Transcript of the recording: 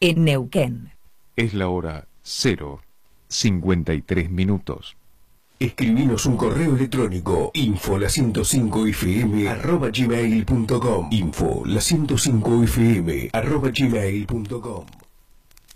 en Neuquén. Es la hora 0:53. Escribinos un correo electrónico info105fm@gmail.com info105fm@gmail.com